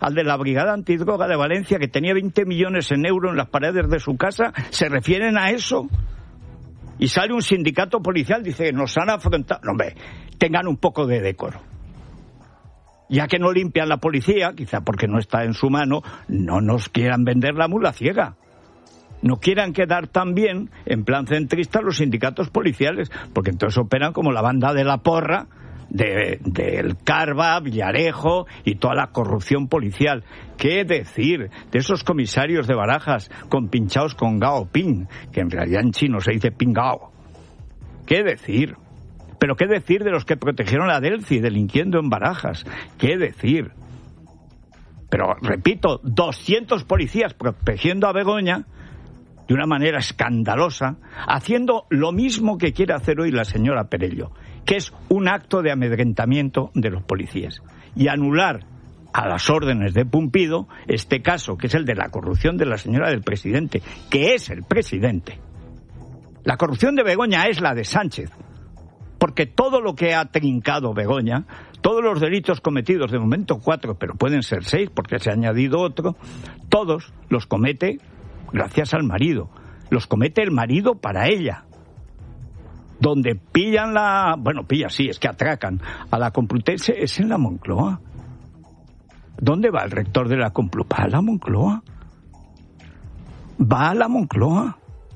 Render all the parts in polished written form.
al de la Brigada Antidroga de Valencia, que tenía 20 millones en euros en las paredes de su casa, ¿se refieren a eso? Y sale un sindicato policial, dice que nos han afrontado. No, hombre, tengan un poco de decoro. Ya que no limpian la policía, quizá porque no está en su mano, no nos quieran vender la mula ciega. No quieran quedar tan bien, en plan centrista, los sindicatos policiales, porque entonces operan como la banda de la porra del Carva, Villarejo y toda la corrupción policial. ¿Qué decir de esos comisarios de Barajas compinchados con Gao Ping, que en realidad en chino se dice Pingao? ¿Qué decir? Pero ¿qué decir de los que protegieron a Delcy delinquiendo en Barajas? ¿Qué decir? Pero, repito, 200 policías protegiendo a Begoña de una manera escandalosa, haciendo lo mismo que quiere hacer hoy la señora Perello, que es un acto de amedrentamiento de los policías. Y anular a las órdenes de Pumpido este caso, que es el de la corrupción de la señora del presidente, que es el presidente. La corrupción de Begoña es la de Sánchez. Porque todo lo que ha trincado Begoña, todos los delitos cometidos, de momento 4, pero pueden ser 6 porque se ha añadido otro, todos los comete gracias al marido. Los comete el marido para ella. Donde pillan es que atracan a la Complutense, es en la Moncloa. ¿Dónde va el rector de la Complutense? Va a la Moncloa. Va a la Moncloa.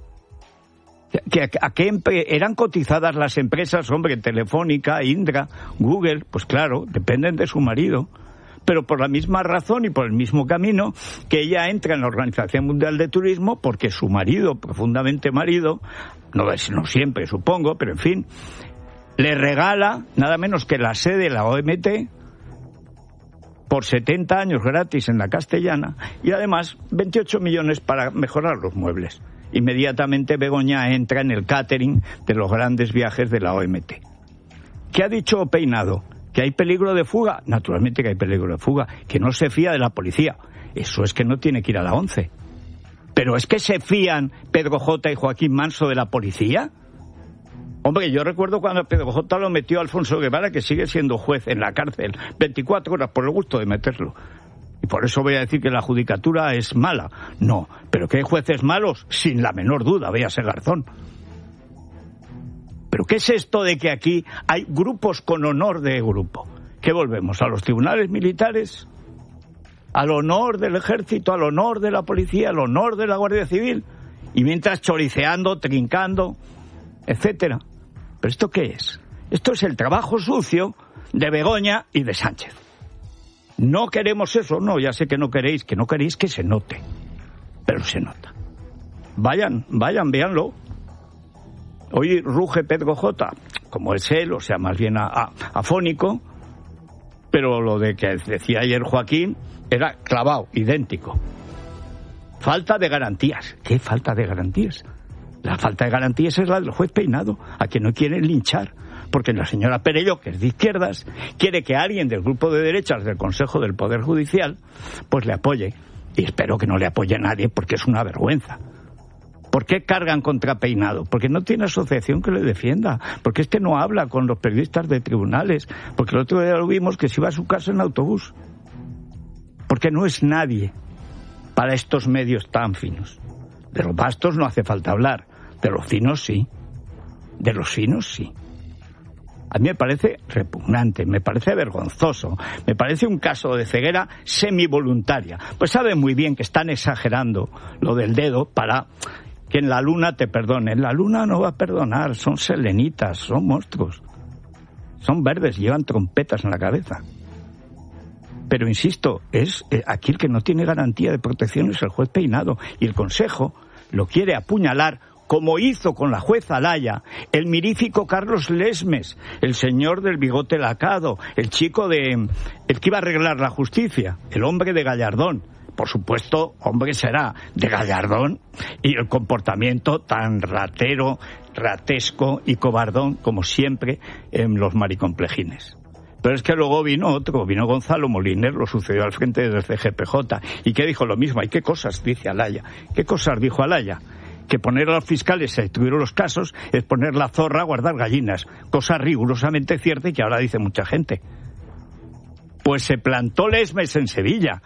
¿A qué eran cotizadas las empresas? Hombre, Telefónica, Indra, Google, pues claro, dependen de su marido. Pero por la misma razón y por el mismo camino que ella entra en la Organización Mundial de Turismo, porque su marido, profundamente marido, no siempre supongo, pero en fin, le regala nada menos que la sede de la OMT por 70 años gratis en la Castellana y además 28 millones para mejorar los muebles. Inmediatamente Begoña entra en el catering de los grandes viajes de la OMT. ¿Qué ha dicho Peinado? ¿Que hay peligro de fuga? Naturalmente que hay peligro de fuga. Que no se fía de la policía. Eso es que no tiene que ir a la 11. ¿Pero es que se fían Pedro J. y Joaquín Manso de la policía? Hombre, yo recuerdo cuando Pedro J. lo metió a Alfonso Guevara, que sigue siendo juez en la cárcel 24 horas por el gusto de meterlo. Y por eso voy a decir que la judicatura es mala. No, pero que hay jueces malos, sin la menor duda, véase Garzón. ¿Pero qué es esto de que aquí hay grupos con honor de grupo? ¿Qué volvemos? ¿A los tribunales militares? ¿Al honor del ejército? ¿Al honor de la policía? ¿Al honor de la Guardia Civil? Y mientras choriceando, trincando, etcétera. ¿Pero esto qué es? Esto es el trabajo sucio de Begoña y de Sánchez. No queremos eso, no, ya sé que no queréis que se note, pero se nota. Vayan, véanlo. Hoy ruge Pedro J, como es él, o sea, más bien afónico, pero lo de que decía ayer Joaquín era clavado, idéntico. Falta de garantías. ¿Qué falta de garantías? La falta de garantías es la del juez Peinado, a quien no quieren linchar. Porque la señora Perello, que es de izquierdas, quiere que alguien del grupo de derechas del Consejo del Poder Judicial pues le apoye. Y espero que no le apoye a nadie porque es una vergüenza. ¿Por qué cargan contra Peinado? Porque no tiene asociación que le defienda. Porque este no habla con los periodistas de tribunales. Porque el otro día lo vimos que se iba a su casa en autobús. Porque no es nadie para estos medios tan finos. De los vastos no hace falta hablar. De los finos sí. De los finos sí. A mí me parece repugnante, me parece vergonzoso, me parece un caso de ceguera semivoluntaria. Pues saben muy bien que están exagerando lo del dedo para que en la luna te perdonen. La luna no va a perdonar, son selenitas, son monstruos. Son verdes, llevan trompetas en la cabeza. Pero insisto, es aquí el que no tiene garantía de protección es el juez Peinado. Y el Consejo lo quiere apuñalar, como hizo con la jueza Alaya, el mirífico Carlos Lesmes, el señor del bigote lacado, el chico el que iba a arreglar la justicia, el hombre de Gallardón. Por supuesto, hombre será de Gallardón y el comportamiento tan ratero, ratesco y cobardón como siempre en los maricomplejines. Pero es que luego vino Gonzalo Moliner, lo sucedió al frente del CGPJ, y que dijo lo mismo. ¿Y qué cosas dice Alaya? ¿Qué cosas dijo Alaya? Que poner a los fiscales a instruir los casos es poner la zorra a guardar gallinas, cosa rigurosamente cierta y que ahora dice mucha gente. Pues se plantó Lesmes en Sevilla